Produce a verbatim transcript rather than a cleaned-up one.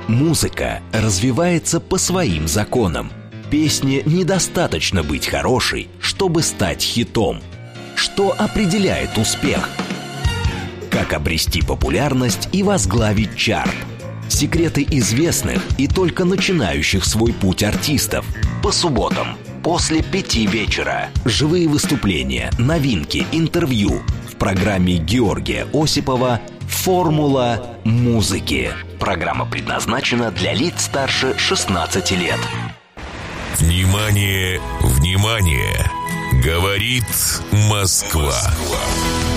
Музыка развивается по своим законам. Песне недостаточно быть хорошей, чтобы стать хитом. Что определяет успех? Как обрести популярность и возглавить чарт? Секреты известных и только начинающих свой путь артистов. По субботам после пяти вечера. Живые выступления, новинки, интервью в программе Георгия Осипова «Формула музыки». Программа предназначена для лиц старше шестнадцати лет. Внимание, внимание! Говорит Москва.